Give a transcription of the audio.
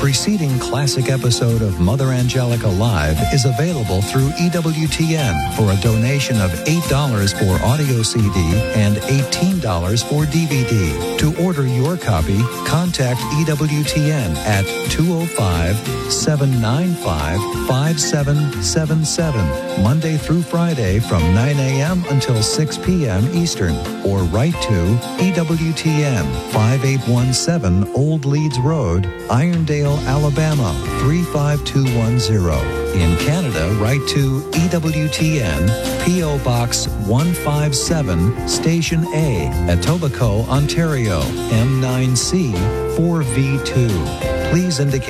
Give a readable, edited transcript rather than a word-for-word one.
preceding classic episode of Mother Angelica Live is available through EWTN for a donation of $8 for audio CD and $18 for DVD. To order your copy, contact EWTN at 205-795-5777, Monday through Friday from 9 a.m. until 6 p.m. Eastern, or write to EWTN, 5817 Old Leeds Road, Irondale, Alabama, 35210. In Canada, write to EWTN, P.O. Box 157, Station A, Etobicoke, Ontario, M9C 4V2. Please indicate